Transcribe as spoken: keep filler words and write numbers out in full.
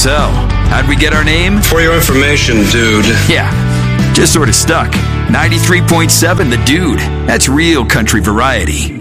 So, how'd we get our name? For your information, dude. Yeah, just sort of stuck. ninety-three point seven The Dude. That's real country variety.